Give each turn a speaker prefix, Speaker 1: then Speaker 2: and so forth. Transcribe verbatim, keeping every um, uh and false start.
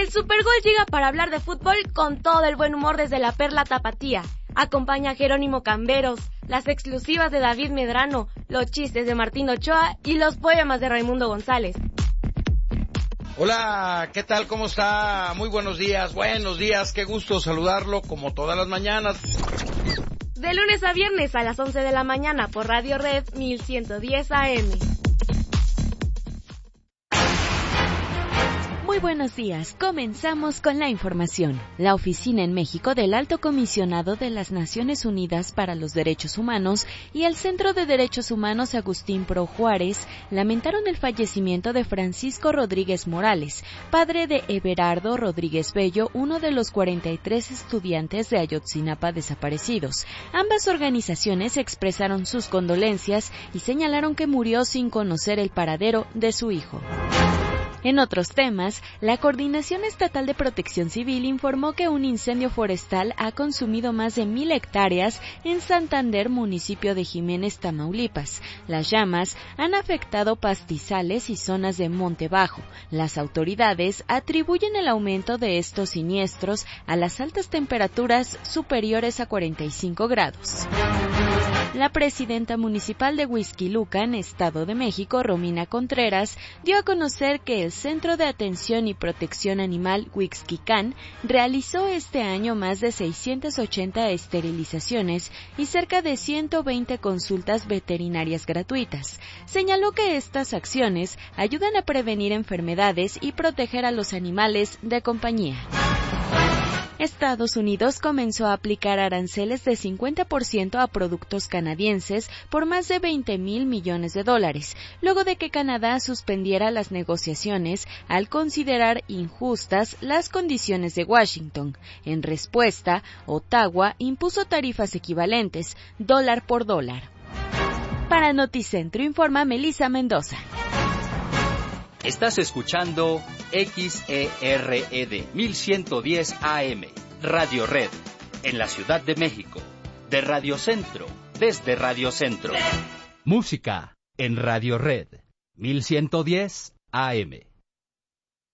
Speaker 1: El Supergol llega para hablar de fútbol con todo el buen humor desde la Perla Tapatía. Acompaña a Jerónimo Camberos, las exclusivas de David Medrano, los chistes de Martín Ochoa y los poemas de Raimundo González.
Speaker 2: Hola, ¿qué tal? ¿Cómo está? Muy buenos días, buenos días, qué gusto saludarlo como todas las mañanas.
Speaker 1: De lunes a viernes a las once de la mañana por Radio Red mil ciento diez A M.
Speaker 3: Muy buenos días, comenzamos con la información. La oficina en México del Alto Comisionado de las Naciones Unidas para los Derechos Humanos y el Centro de Derechos Humanos Agustín Pro Juárez lamentaron el fallecimiento de Francisco Rodríguez Morales, padre de Everardo Rodríguez Bello, uno de los cuarenta y tres estudiantes de Ayotzinapa desaparecidos. Ambas organizaciones expresaron sus condolencias y señalaron que murió sin conocer el paradero de su hijo. En otros temas, la Coordinación Estatal de Protección Civil informó que un incendio forestal ha consumido más de mil hectáreas en Santander, municipio de Jiménez, Tamaulipas. Las llamas han afectado pastizales y zonas de monte bajo. Las autoridades atribuyen el aumento de estos siniestros a las altas temperaturas superiores a cuarenta y cinco grados. La presidenta municipal de Huixquilucan, Estado de México, Romina Contreras, dio a conocer que el Centro de Atención y Protección Animal Huixquican realizó este año más de seiscientas ochenta esterilizaciones y cerca de ciento veinte consultas veterinarias gratuitas. Señaló que estas acciones ayudan a prevenir enfermedades y proteger a los animales de compañía. Estados Unidos comenzó a aplicar aranceles de cincuenta por ciento a productos canadienses por más de veinte mil millones de dólares, luego de que Canadá suspendiera las negociaciones al considerar injustas las condiciones de Washington. En respuesta, Ottawa impuso tarifas equivalentes, dólar por dólar. Para Noticentro informa Melissa Mendoza.
Speaker 4: Estás escuchando X E R E D mil ciento diez A M, Radio Red, en la Ciudad de México, de Radio Centro, desde Radio Centro. Música en Radio Red, mil ciento diez A M.